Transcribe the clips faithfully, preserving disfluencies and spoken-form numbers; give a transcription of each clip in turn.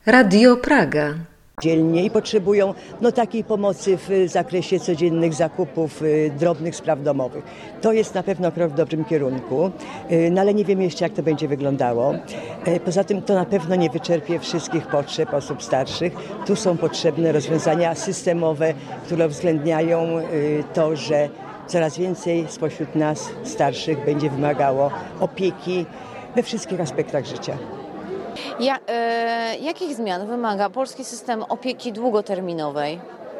Radio Praga. Dzielnie i potrzebują no, takiej pomocy w zakresie codziennych zakupów, y, drobnych spraw domowych. To jest na pewno krok w dobrym kierunku, y, no, ale nie wiemy jeszcze, jak to będzie wyglądało. Y, poza tym to na pewno nie wyczerpie wszystkich potrzeb osób starszych. Tu są potrzebne rozwiązania systemowe, które uwzględniają y, to, że coraz więcej spośród nas starszych będzie wymagało opieki we wszystkich aspektach życia. Ja, e, jakich zmian wymaga polski system opieki długoterminowej?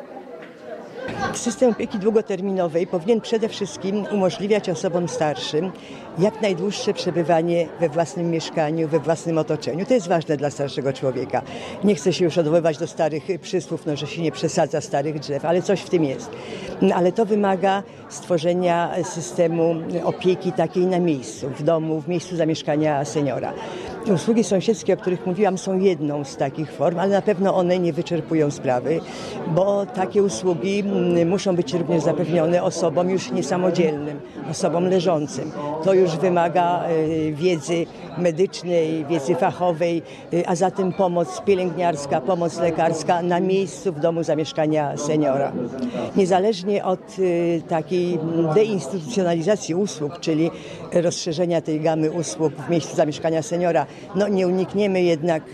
System opieki długoterminowej powinien przede wszystkim umożliwiać osobom starszym jak najdłuższe przebywanie we własnym mieszkaniu, we własnym otoczeniu. To jest ważne dla starszego człowieka. Nie chcę się już odwoływać do starych przysłów, no, że się nie przesadza starych drzew, ale coś w tym jest. Ale to wymaga stworzenia systemu opieki takiej na miejscu, w domu, w miejscu zamieszkania seniora. Usługi sąsiedzkie, o których mówiłam, są jedną z takich form, ale na pewno one nie wyczerpują sprawy, bo takie usługi muszą być również zapewnione osobom już niesamodzielnym, osobom leżącym. To już wymaga wiedzy medycznej, wiedzy fachowej, a zatem pomoc pielęgniarska, pomoc lekarska na miejscu w domu zamieszkania seniora. Niezależnie od takiej deinstytucjonalizacji usług, czyli rozszerzenia tej gamy usług w miejscu zamieszkania seniora, no nie unikniemy jednak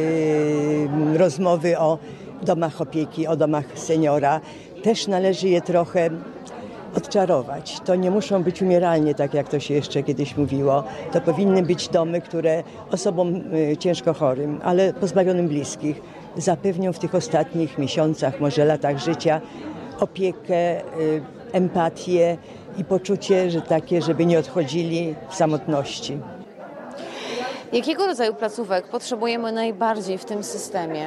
e, rozmowy o domach opieki, o domach seniora. Też należy je trochę odczarować. To nie muszą być umieralnie, tak jak to się jeszcze kiedyś mówiło. To powinny być domy, które osobom e, ciężko chorym, ale pozbawionym bliskich zapewnią w tych ostatnich miesiącach, może latach życia opiekę, e, empatię i poczucie, że takie, żeby nie odchodzili w samotności. Jakiego rodzaju placówek potrzebujemy najbardziej w tym systemie?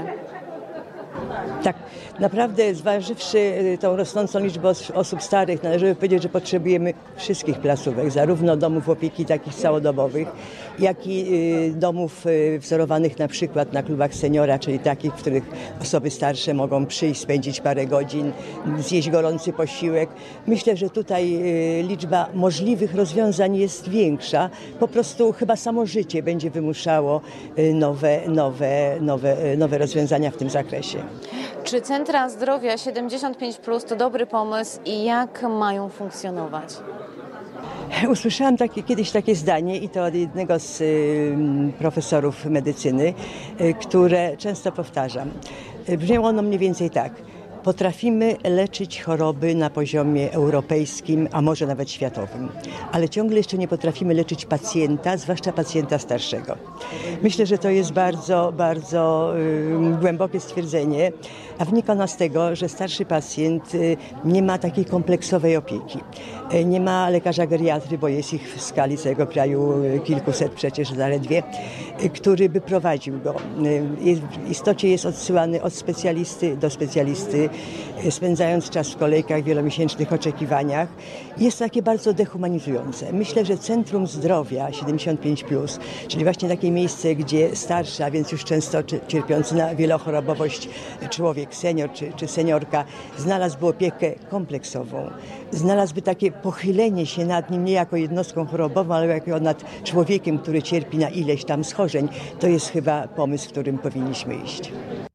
Tak, naprawdę zważywszy tą rosnącą liczbę osób starych, należy powiedzieć, że potrzebujemy wszystkich placówek, zarówno domów opieki takich całodobowych, jak i domów wzorowanych na przykład na klubach seniora, czyli takich, w których osoby starsze mogą przyjść, spędzić parę godzin, zjeść gorący posiłek. Myślę, że tutaj liczba możliwych rozwiązań jest większa. Po prostu chyba samo życie będzie wymuszało nowe, nowe, nowe, nowe rozwiązania w tym zakresie. Czy centra zdrowia siedemdziesiąt pięć plus to dobry pomysł i jak mają funkcjonować? Usłyszałam takie, kiedyś takie zdanie i to od jednego z y, profesorów medycyny, y, które często powtarzam. Brzmiało ono mniej więcej tak. Potrafimy leczyć choroby na poziomie europejskim, a może nawet światowym, ale ciągle jeszcze nie potrafimy leczyć pacjenta, zwłaszcza pacjenta starszego. Myślę, że to jest bardzo, bardzo y, głębokie stwierdzenie, a wynika ono z tego, że starszy pacjent y, nie ma takiej kompleksowej opieki. Y, nie ma lekarza geriatry, bo jest ich w skali całego kraju y, kilkuset przecież zaledwie, y, który by prowadził go. Y, jest, w istocie jest odsyłany od specjalisty do specjalisty, spędzając czas w kolejkach, wielomiesięcznych oczekiwaniach. Jest takie bardzo dehumanizujące. Myślę, że Centrum Zdrowia siedemdziesiąt pięć plus, czyli właśnie takie miejsce, gdzie starszy, a więc już często cierpiący na wielochorobowość człowiek, senior czy, czy seniorka, znalazłby opiekę kompleksową. Znalazłby takie pochylenie się nad nim nie jako jednostką chorobową, ale jako nad człowiekiem, który cierpi na ileś tam schorzeń. To jest chyba pomysł, w którym powinniśmy iść.